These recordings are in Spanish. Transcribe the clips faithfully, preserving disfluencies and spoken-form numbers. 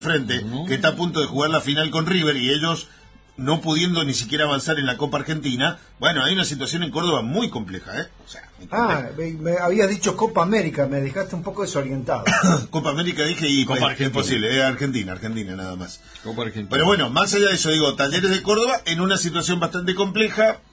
frente, uh-huh. que está a punto de jugar la final con River y ellos no pudiendo ni siquiera avanzar en la Copa Argentina. Bueno, hay una situación en Córdoba muy compleja, ¿eh? O sea, ah, me, me habías dicho Copa América, me dejaste un poco desorientado. Copa América dije y Copa es, es posible, es Argentina, Argentina nada más. Copa Argentina. Pero bueno, más allá de eso, digo, Talleres de Córdoba en una situación bastante compleja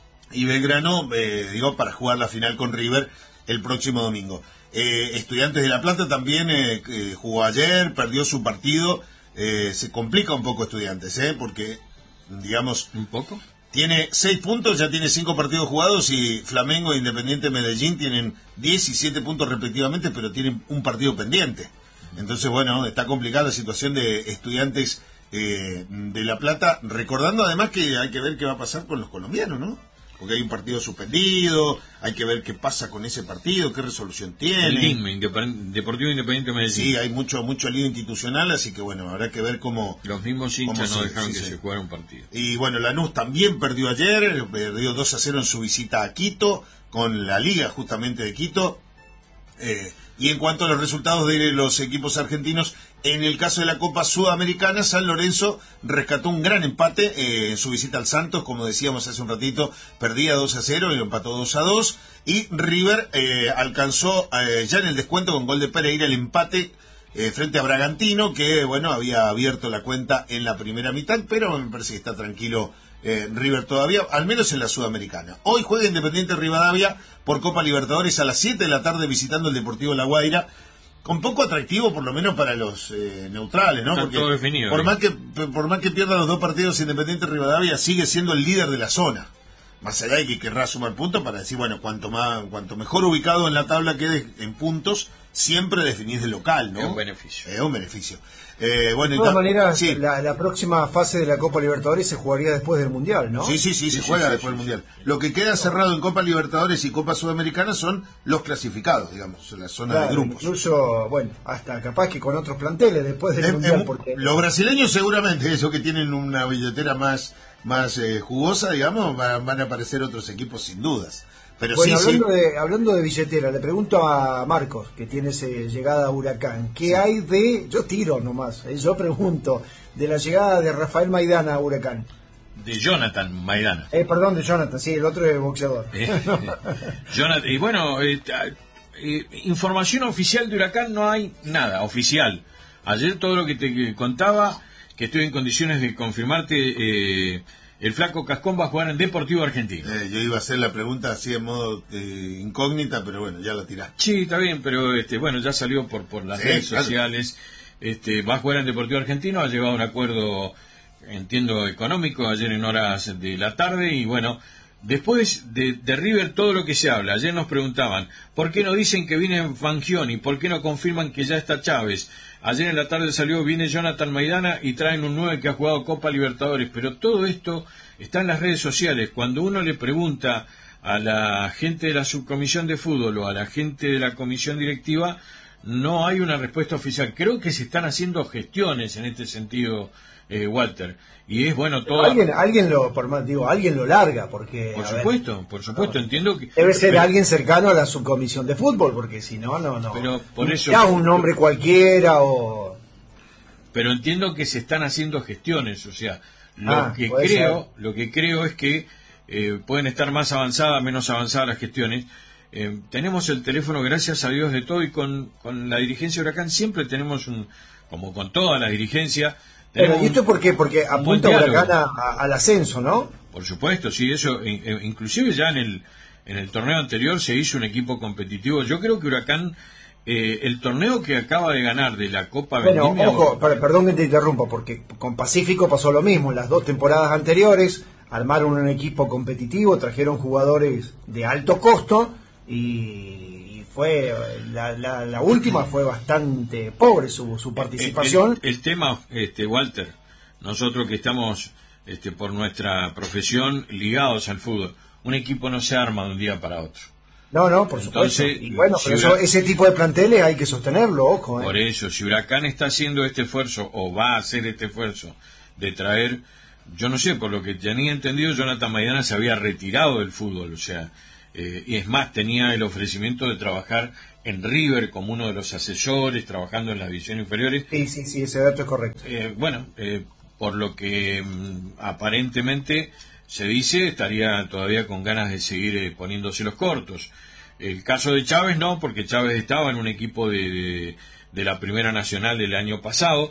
y Belgrano, eh, digo, para jugar la final con River el próximo domingo. Eh, Estudiantes de La Plata también eh, eh, jugó ayer, perdió su partido, eh, se complica un poco Estudiantes, ¿eh? Porque, digamos, un poco tiene seis puntos, ya tiene cinco partidos jugados y Flamengo e Independiente Medellín tienen diez y siete puntos respectivamente, pero tienen un partido pendiente. Entonces, bueno, está complicada la situación de Estudiantes eh, de La Plata, recordando además que hay que ver qué va a pasar con los colombianos, ¿no? Porque hay un partido suspendido, hay que ver qué pasa con ese partido, qué resolución tiene. El I N M E, Independ- Deportivo Independiente Medellín. Sí, hay mucho mucho lío institucional, así que bueno, habrá que ver cómo... Los mismos hinchas no sí, dejaron sí, que sí. se jugara un partido. Y bueno, Lanús también perdió ayer, perdió dos a cero en su visita a Quito, con la Liga justamente de Quito. Eh, y en cuanto a los resultados de los equipos argentinos, en el caso de la Copa Sudamericana, San Lorenzo rescató un gran empate eh, en su visita al Santos, como decíamos hace un ratito, perdía dos a cero y lo empató dos a dos, y River eh, alcanzó eh, ya en el descuento con gol de Pereira el empate eh, frente a Bragantino, que bueno, había abierto la cuenta en la primera mitad, pero me parece que está tranquilo eh, River todavía, al menos en la Sudamericana. Hoy juega Independiente Rivadavia por Copa Libertadores a las siete de la tarde visitando el Deportivo La Guaira, con poco atractivo por lo menos para los eh, neutrales, ¿no? Está Porque todo definido, por ¿eh? más que por más que pierda los dos partidos, Independiente Rivadavia sigue siendo el líder de la zona. Más allá de que querrá sumar puntos para decir, bueno, cuanto más cuanto mejor ubicado en la tabla quede en puntos, siempre definís de local, ¿no? Es un beneficio. Es un beneficio. Eh, bueno, de todas maneras, sí. la, la próxima fase de la Copa Libertadores se jugaría después del Mundial, ¿no? Sí, sí, sí, Sí, se sí, juega sí, después sí, del sí. Mundial. Lo que queda cerrado en Copa Libertadores y Copa Sudamericana son los clasificados, digamos, la zona Claro, de grupos. incluso, bueno, hasta capaz que con otros planteles después del En- Mundial, en- porque... Los brasileños seguramente, eso que tienen una billetera más, más eh, jugosa, digamos, van, van a aparecer otros equipos sin dudas. Pero Bueno, sí, hablando, sí. De, hablando de billetera, le pregunto a Marcos, que tiene ese llegada a Huracán, ¿qué hay de, yo tiro nomás, eh, yo pregunto, de la llegada de Rafael Maidana a Huracán? De Jonathan Maidana. Eh, perdón, de Jonathan, sí, el otro es boxeador. Eh, Jonathan, y bueno, eh, eh, información oficial de Huracán no hay nada, oficial. Ayer todo lo que te contaba, que estoy en condiciones de confirmarte, eh, el flaco Cascón va a jugar en Deportivo Argentino. Eh, yo iba a hacer la pregunta así en modo eh, incógnita, pero bueno, ya la tirá. Sí, está bien, pero este, bueno, ya salió por, por las Sí, redes claro. sociales. Este, va a jugar en Deportivo Argentino, ha llegado a un acuerdo, entiendo, económico ayer en horas de la tarde y bueno, después de, de River todo lo que se habla. Ayer nos preguntaban, ¿por qué no dicen que viene Fangioni? ¿Por qué no confirman que ya está Chávez? Ayer en la tarde salió, viene Jonathan Maidana y traen un nueve que ha jugado Copa Libertadores, pero todo esto está en las redes sociales. Cuando uno le pregunta a la gente de la subcomisión de fútbol o a la gente de la comisión directiva, no hay una respuesta oficial. Creo que se están haciendo gestiones en este sentido, eh, Walter. Y es bueno todo. Alguien, alguien lo, por más, digo, alguien lo larga, porque... Por a ver, supuesto, por supuesto, entiendo que... debe ser pero- alguien cercano a la subcomisión de fútbol, porque si no, no, no. Pero por eso- Ya un nombre cualquiera o... pero entiendo que se están haciendo gestiones, o sea, lo Ah, que puede creo, lo que creo es que eh, pueden estar más avanzadas, menos avanzadas las gestiones. Eh, tenemos el teléfono, gracias a Dios, de todo, y con, con la dirigencia de Huracán siempre tenemos un, como con toda la dirigencia, Pero, tenemos ¿y esto un- por qué? Porque un buen apunta diálogo. Huracán a- a- al ascenso, ¿no? Por supuesto, sí, eso, eh, eh, inclusive ya en el, en el torneo anterior se hizo un equipo competitivo. Yo creo que Huracán, eh, el torneo que acaba de ganar de la Copa Bueno, Vendimia, ojo, per- perdón que te interrumpa, porque con Pacífico pasó lo mismo. Las dos temporadas anteriores armaron un equipo competitivo, trajeron jugadores de alto costo y, y fue la, la, la última fue bastante pobre su, su participación. El, el tema, este, Walter, nosotros que estamos este, por nuestra profesión ligados al fútbol, un equipo no se arma de un día para otro. No, no, por supuesto. Entonces, Y bueno, si pero eso- Huracán- ese tipo de planteles hay que sostenerlo, ojo. ¿eh? Por eso, si Huracán está haciendo este esfuerzo o va a hacer este esfuerzo de traer, yo no sé, por lo que tenía entendido, Jonathan Maidana se había retirado del fútbol, o sea, eh, y es más, tenía el ofrecimiento de trabajar en River como uno de los asesores, trabajando en las divisiones inferiores. Sí, sí, sí, ese dato es correcto. Eh, bueno, eh, por lo que mm, aparentemente se dice, estaría todavía con ganas de seguir eh, poniéndose los cortos. El caso de Chávez no, porque Chávez estaba en un equipo de, de, de la Primera Nacional del año pasado.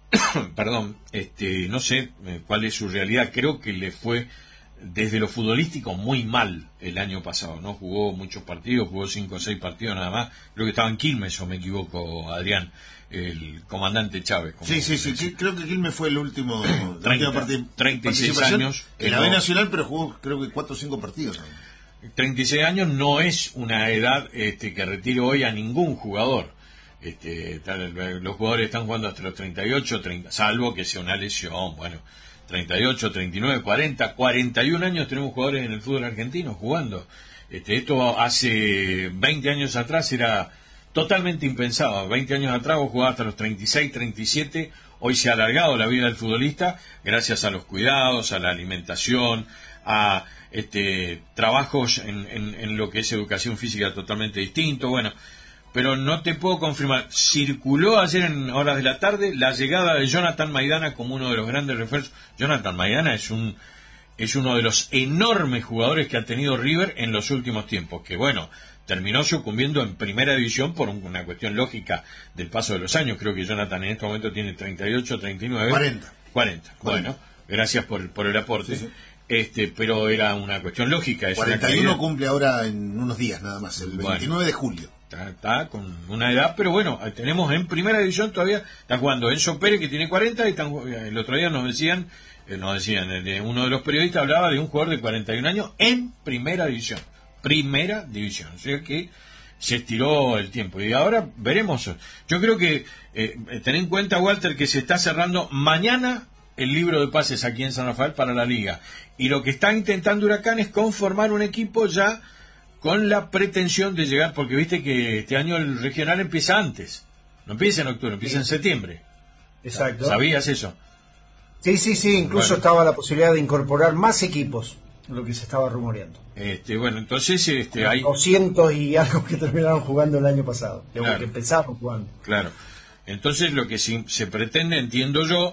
Perdón, este, no sé eh, cuál es su realidad. Creo que le fue desde lo futbolístico muy mal el año pasado, ¿no? Jugó muchos partidos, jugó cinco o seis partidos nada más. Creo que estaba en Quilmes, o me equivoco, Adrián, el comandante Chávez. Sí, sí, sí, sí, creo que Quilmes fue el último, treinta, treinta y seis años. En la B Nacional, pero jugó creo que cuatro o cinco partidos. treinta y seis años no es una edad este, que retire hoy a ningún jugador. Este, tal, los jugadores están jugando hasta los treinta y ocho, treinta, salvo que sea una lesión, bueno, treinta y ocho, treinta y nueve, cuarenta, cuarenta y un años tenemos jugadores en el fútbol argentino jugando. Este, esto hace veinte años atrás era totalmente impensado. veinte años atrás vos jugabas hasta los treinta y seis, treinta y siete, hoy se ha alargado la vida del futbolista gracias a los cuidados, a la alimentación, a este, trabajos en, en, en lo que es educación física totalmente distinto. Bueno, pero no te puedo confirmar. Circuló ayer en horas de la tarde la llegada de Jonathan Maidana como uno de los grandes refuerzos. Jonathan Maidana es un es uno de los enormes jugadores que ha tenido River en los últimos tiempos, que bueno, terminó sucumbiendo en primera división por un, una cuestión lógica del paso de los años. Creo que Jonathan en este momento tiene treinta y ocho, treinta y nueve. cuarenta. cuarenta. Bueno, gracias por, por el aporte. Sí, sí. Este, pero era una cuestión lógica. Es cuarenta y uno cumple ahora en unos días nada más, el veintinueve bueno, de julio. Está, está con una edad, pero bueno, tenemos en primera división todavía, está jugando Enzo Pérez, que tiene cuarenta, y están, el otro día nos decían, eh, nos decían, eh, uno de los periodistas hablaba de un jugador de cuarenta y un años en primera división. Primera división. O sea que se estiró el tiempo. Y ahora veremos. Yo creo que, eh, ten en cuenta, Walter, que se está cerrando mañana el libro de pases aquí en San Rafael para la Liga. Y lo que está intentando Huracán es conformar un equipo ya con la pretensión de llegar, porque viste que este año el regional empieza antes. No empieza en octubre, empieza en septiembre. Exacto. ¿Sabías eso? Sí, sí, sí. Incluso bueno, estaba la posibilidad de incorporar más equipos, lo que se estaba rumoreando. Este, bueno, entonces este, hay doscientos y algo que terminaron jugando el año pasado, claro, que empezaron jugando. Claro. Entonces lo que sí, se pretende, entiendo yo,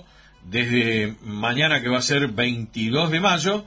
desde mañana, que va a ser veintidós de mayo,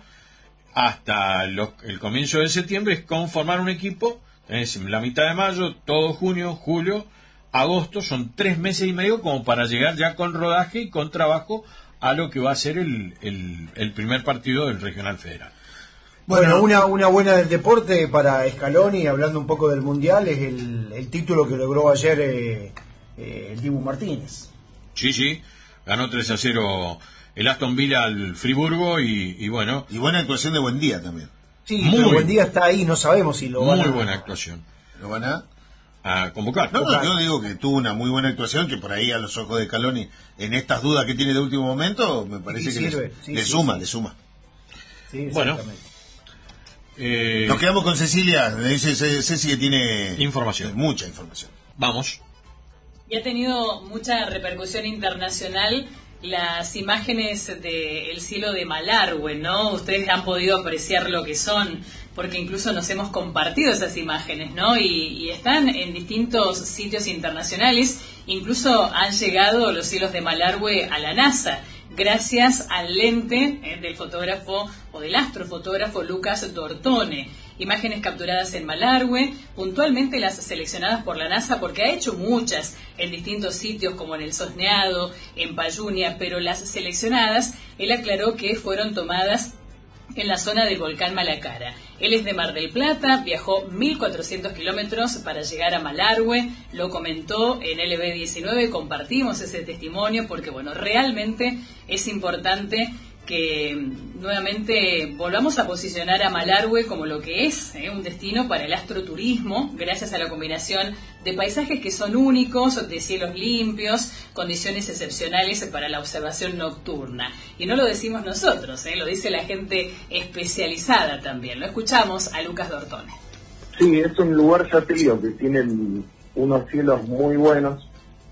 hasta los, el comienzo de septiembre, es conformar un equipo. Tenés la mitad de mayo, todo junio, julio, agosto, son tres meses y medio como para llegar ya con rodaje y con trabajo a lo que va a ser el, el, el primer partido del Regional Federal. Bueno, bueno, una, una buena del deporte para Scaloni, hablando un poco del Mundial, es el, el título que logró ayer eh, eh, el Dibu Martínez. Sí, sí, ganó tres a cero el Aston Villa al Friburgo y, y bueno... Y buena actuación de Buendía también. Sí, muy pero Buendía está ahí, no sabemos si lo van muy a... Muy buena actuación. ¿Lo van a...? A convocar. No, no, yo digo que tuvo una muy buena actuación, que por ahí a los ojos de Scaloni, en estas dudas que tiene de último momento, me parece sí, que sirve. le, Sí, le sí, suma, sí. le suma. Sí, bueno, eh, nos quedamos con Cecilia, dice Ceci que tiene información, mucha información. Vamos. Y ha tenido mucha repercusión internacional las imágenes del cielo de Malargüe, ¿no? Ustedes han podido apreciar lo que son, porque incluso nos hemos compartido esas imágenes, ¿no? Y, y están en distintos sitios internacionales, incluso han llegado los cielos de Malargüe a la NASA, gracias al lente eh, del fotógrafo o del astrofotógrafo Lucas Dortone. Imágenes capturadas en Malargüe, puntualmente las seleccionadas por la NASA, porque ha hecho muchas en distintos sitios como en el Sosneado, en Payunia, pero las seleccionadas, él aclaró que fueron tomadas en la zona del volcán Malacara. Él es de Mar del Plata, viajó mil cuatrocientos kilómetros para llegar a Malargüe, lo comentó en L B diecinueve, compartimos ese testimonio porque, bueno, realmente es importante que nuevamente volvamos a posicionar a Malargüe como lo que es, ¿eh? un destino para el astroturismo, gracias a la combinación de paisajes que son únicos, de cielos limpios, condiciones excepcionales para la observación nocturna. Y no lo decimos nosotros, ¿eh? lo dice la gente especializada también. Lo escuchamos a Lucas Dortone. Sí, es un lugar, ya te digo, que tiene unos cielos muy buenos.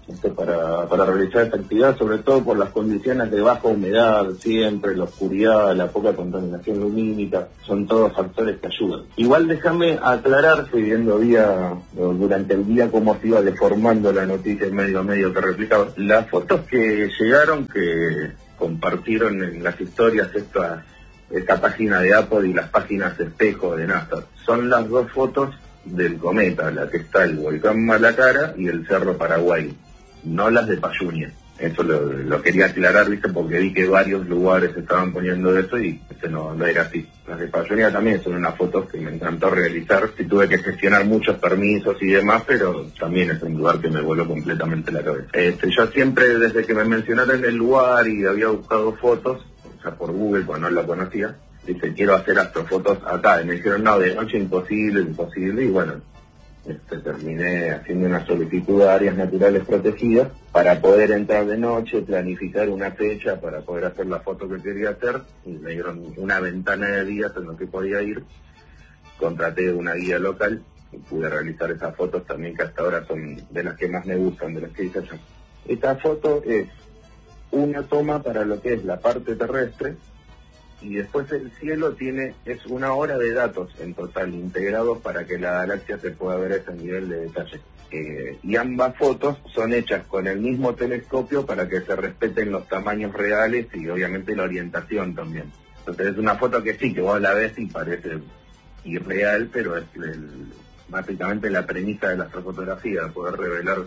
este, para, para realizar esta actividad, sobre todo por las condiciones de baja humedad, siempre, la oscuridad, la poca contaminación lumínica, son todos factores que ayudan. Igual déjame aclarar, que viendo día, durante el día cómo se iba deformando la noticia medio a medio que replicaba, las fotos que llegaron, que compartieron en las historias estas, esta página de Apple y las páginas espejo de NASA, son las dos fotos del cometa, la que está el volcán Malacara y el Cerro Paraguay, no las de Payunia. Eso lo, lo quería aclarar, ¿viste? Porque vi que varios lugares estaban poniendo eso y ese no, no era así. Las de Payunia también son unas fotos que me encantó realizar. Sí, tuve que gestionar muchos permisos y demás, pero también es un lugar que me voló completamente la cabeza. Este, yo siempre, desde que me mencionaron el lugar y había buscado fotos, o sea, por Google, cuando no la conocía, dice, quiero hacer astrofotos acá. Y me dijeron, no, de noche imposible, imposible. Y bueno, este, terminé haciendo una solicitud de áreas naturales protegidas para poder entrar de noche, planificar una fecha para poder hacer la foto que quería hacer. Y me dieron una ventana de días en los que podía ir. Contraté una guía local y pude realizar esas fotos también, que hasta ahora son de las que más me gustan, de las que hice allá. Esta foto es una toma para lo que es la parte terrestre, y después el cielo tiene, es una hora de datos en total integrados para que la galaxia se pueda ver a ese nivel de detalle. Eh, y ambas fotos son hechas con el mismo telescopio para que se respeten los tamaños reales y obviamente la orientación también. Entonces es una foto que sí, que vos la ves y parece irreal, pero es el, básicamente la premisa de la astrofotografía, poder revelar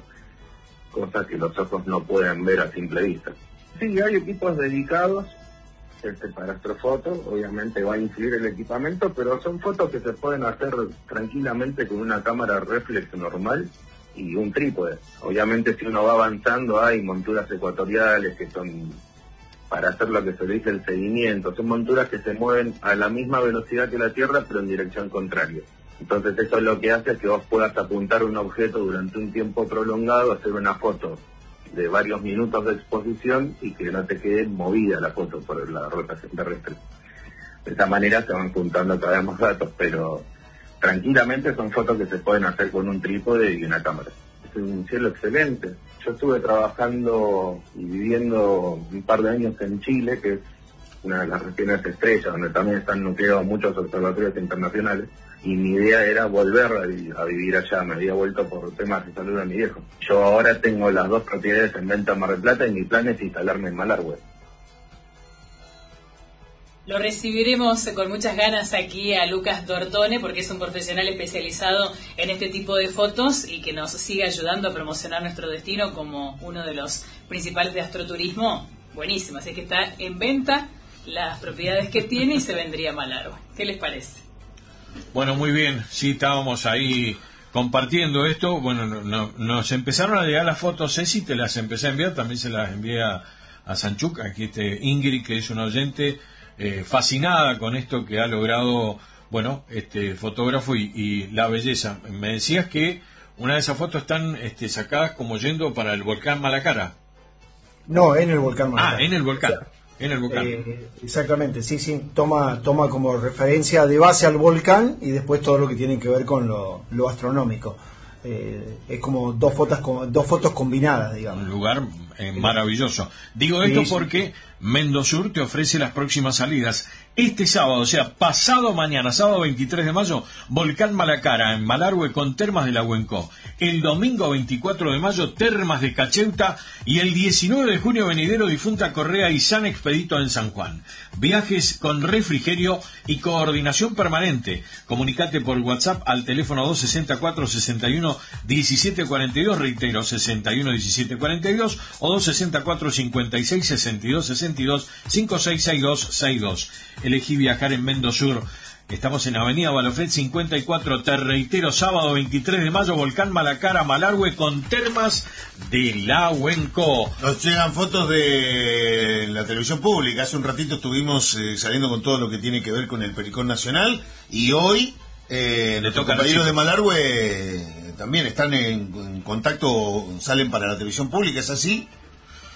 cosas que los ojos no pueden ver a simple vista. Sí, hay equipos dedicados Este, para astrofotos, obviamente va a influir el equipamiento, pero son fotos que se pueden hacer tranquilamente con una cámara reflex normal y un trípode. Obviamente si uno va avanzando hay monturas ecuatoriales que son para hacer lo que se le dice el seguimiento, son monturas que se mueven a la misma velocidad que la Tierra pero en dirección contraria. Entonces eso lo que hace es que vos puedas apuntar un objeto durante un tiempo prolongado, hacer una foto de varios minutos de exposición y que no te quede movida la foto por la rotación terrestre. De esta manera se van juntando cada vez más datos, pero tranquilamente son fotos que se pueden hacer con un trípode y una cámara. Es un cielo excelente. Yo estuve trabajando y viviendo un par de años en Chile, que es una de las regiones estrellas, donde también están nucleados muchos observatorios internacionales, y mi idea era volver a, vi- a vivir allá. Me había vuelto por temas de salud de mi viejo. Yo ahora tengo las dos propiedades en venta en Mar del Plata y mi plan es instalarme en Malargüe. Lo recibiremos con muchas ganas aquí a Lucas Dortone, porque es un profesional especializado en este tipo de fotos y que nos sigue ayudando a promocionar nuestro destino como uno de los principales de astroturismo. Buenísimo, así que está en venta las propiedades que tiene y se vendría a Malargüe. ¿Qué les parece? Bueno, muy bien, sí, estábamos ahí compartiendo esto. Bueno, no, no, nos empezaron a llegar las fotos, Ceci, te las empecé a enviar, también se las envié a, a Sanchuk, aquí este Ingrid, que es una oyente eh, fascinada con esto que ha logrado, bueno, este fotógrafo y, y la belleza. Me decías que una de esas fotos están este, sacadas como yendo para el volcán Malacara. No, en el volcán Malacara. Ah, en el volcán. En el volcán. Eh, exactamente, sí, sí, toma toma como referencia de base al volcán y después todo lo que tiene que ver con lo, lo astronómico. Eh, es como dos fotos dos fotos combinadas, digamos. Un lugar eh, maravilloso. Digo esto Sí, sí. porque Mendosur te ofrece las próximas salidas. Este sábado, o sea, pasado mañana, sábado veintitrés de mayo, Volcán Malacara en Malargüe con Termas de la Huencó. El domingo veinticuatro de mayo, Termas de Cacheuta. Y el diecinueve de junio venidero, Difunta Correa y San Expedito en San Juan. Viajes con refrigerio y coordinación permanente. Comunicate por WhatsApp al teléfono dos sesenta y cuatro, sesenta y uno, diecisiete cuarenta y dos, reitero, sesenta y uno, diecisiete cuarenta y dos, o dos sesenta y cuatro, cincuenta y seis, sesenta y dos, sesenta y dos, cincuenta y seis sesenta y dos sesenta y dos. Elegí viajar en Mendosur. Estamos en Avenida Balofret cincuenta y cuatro, te reitero, sábado veintitrés de mayo, Volcán Malacara, Malargüe con Termas de la Huencó. Nos llegan fotos de la televisión pública. Hace un ratito estuvimos eh, saliendo con todo lo que tiene que ver con el Pericón Nacional, y hoy eh, Le nuestros toca a los compañeros de chicos. Malargüe eh, también están en, en contacto, salen para la televisión pública, ¿es así?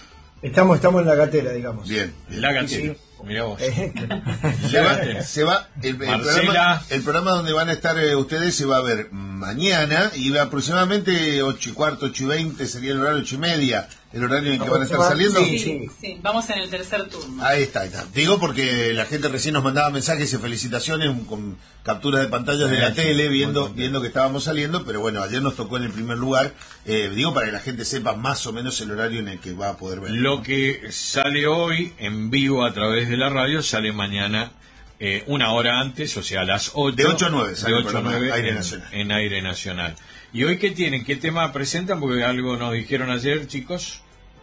Estamos, estamos en la gatera, digamos. Bien. La gatera. Sí, sí. Mirá vos. Se va, se va el, el, programa, el programa donde van a estar eh, ustedes se va a ver mañana y aproximadamente ocho y cuarto, ocho y veinte sería el horario, ocho y media, el horario en que van a estar saliendo. Sí, sí, sí, vamos en el tercer turno. Ahí está, ahí está. Digo porque la gente recién nos mandaba mensajes y felicitaciones con capturas de pantallas de la sí, tele viendo viendo que estábamos saliendo, pero bueno, ayer nos tocó en el primer lugar, eh, digo para que la gente sepa más o menos el horario en el que va a poder ver. Lo que sale hoy en vivo a través de la radio sale mañana eh, una hora antes, o sea a las ocho. De ocho a nueve, de ocho a nueve aire en, nacional. en Aire Nacional. ¿Y hoy qué tienen? ¿Qué tema presentan? Porque algo nos dijeron ayer, chicos.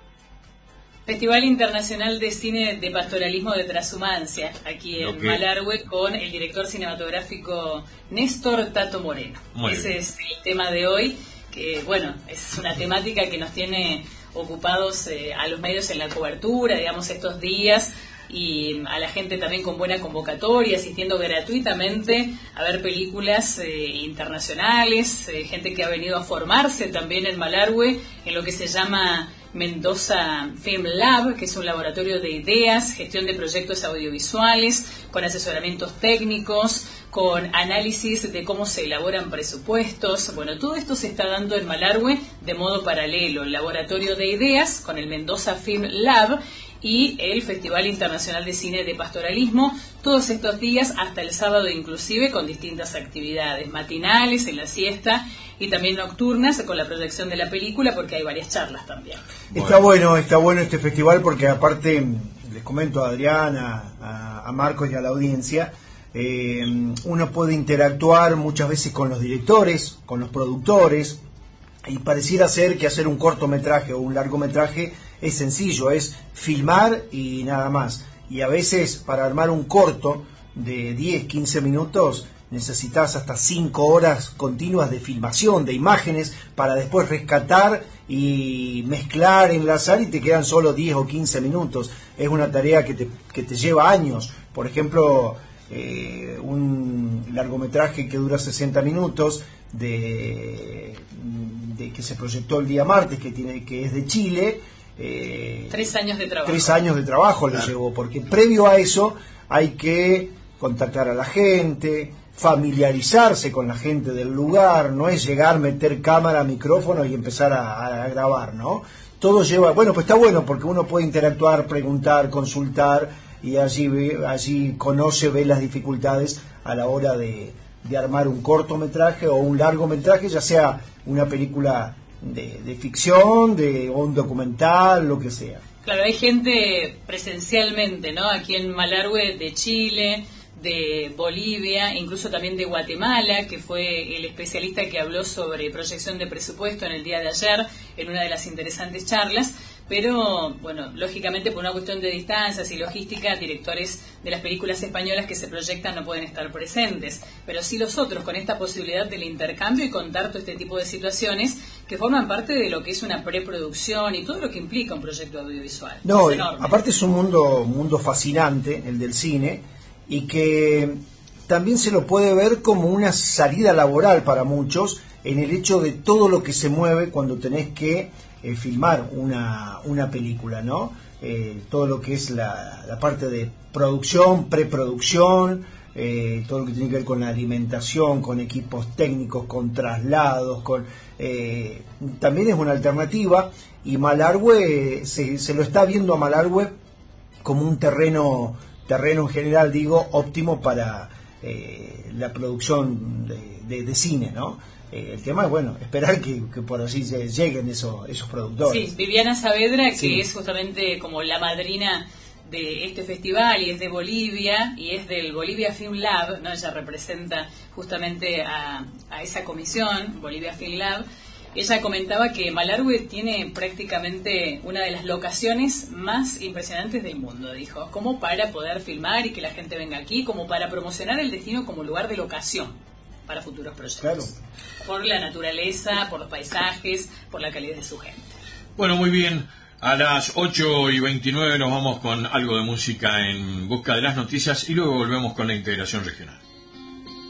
Festival Internacional de Cine de Pastoralismo de Trashumancia, aquí en okay. Malargüe, con el director cinematográfico Néstor Tato Moreno. Muy Ese bien. Es el tema de hoy, que bueno, es una temática que nos tiene ocupados eh, a los medios en la cobertura, digamos, estos días, y a la gente también con buena convocatoria, asistiendo gratuitamente a ver películas eh, internacionales, eh, gente que ha venido a formarse también en Malargüe, en lo que se llama Mendoza Film Lab, que es un laboratorio de ideas, gestión de proyectos audiovisuales, con asesoramientos técnicos, con análisis de cómo se elaboran presupuestos. Bueno, todo esto se está dando en Malargüe de modo paralelo, el laboratorio de ideas con el Mendoza Film Lab y el Festival Internacional de Cine de Pastoralismo, todos estos días hasta el sábado inclusive, con distintas actividades matinales, en la siesta y también nocturnas con la proyección de la película, porque hay varias charlas también. Está bueno, está bueno este festival porque aparte, les comento a Adriana, a, a Marcos y a la audiencia, eh, uno puede interactuar muchas veces con los directores, con los productores, y pareciera ser que hacer un cortometraje o un largometraje es sencillo, es filmar y nada más. Y a veces para armar un corto de diez, quince minutos necesitas hasta cinco horas continuas de filmación, de imágenes, para después rescatar y mezclar, enlazar, y te quedan solo diez o quince minutos. Es una tarea que te, que te lleva años. Por ejemplo, eh, un largometraje que dura sesenta minutos, de, de que se proyectó el día martes, que, tiene, que es de Chile. Eh, tres años de trabajo. Tres años de trabajo le llevó, porque previo a eso hay que contactar a la gente, familiarizarse con la gente del lugar, no es llegar, meter cámara, micrófono y empezar a, a grabar, ¿no? Todo lleva, bueno, pues está bueno porque uno puede interactuar, preguntar, consultar y allí ve, allí conoce, ve las dificultades a la hora de, de armar un cortometraje o un largometraje, ya sea una película de, de ficción, de o un documental, lo que sea. Claro, hay gente presencialmente, ¿no? Aquí en Malargüe, de Chile, de Bolivia, incluso también de Guatemala, que fue el especialista que habló sobre proyección de presupuesto en el día de ayer, en una de las interesantes charlas. Pero, bueno, lógicamente por una cuestión de distancias y logística, directores de las películas españolas que se proyectan no pueden estar presentes. Pero sí los otros, con esta posibilidad del intercambio y contar todo este tipo de situaciones que forman parte de lo que es una preproducción y todo lo que implica un proyecto audiovisual. No, aparte es un mundo, un mundo fascinante, el del cine, y que también se lo puede ver como una salida laboral para muchos, en el hecho de todo lo que se mueve cuando tenés que eh, filmar una, una película, ¿no? Eh, todo lo que es la, la parte de producción, preproducción, eh, todo lo que tiene que ver con la alimentación, con equipos técnicos, con traslados, con eh, también es una alternativa, y Malargüe, se, se lo está viendo a Malargüe como un terreno terreno en general, digo, óptimo para eh, la producción de, de, de cine, ¿no? Eh, el tema es, bueno, esperar que, que por así lleguen esos, esos productores. Sí, Viviana Saavedra, que sí. es justamente como la madrina de este festival, y es de Bolivia, y es del Bolivia Film Lab, ¿no? Ella representa justamente a, a esa comisión, Bolivia Film Lab. Ella comentaba que Malargüe tiene prácticamente una de las locaciones más impresionantes del mundo, dijo, como para poder filmar y que la gente venga aquí, como para promocionar el destino como lugar de locación para futuros proyectos. Claro. Por la naturaleza, por los paisajes, por la calidad de su gente. Bueno, muy bien. A las ocho y veintinueve nos vamos con algo de música en busca de las noticias y luego volvemos con la integración regional.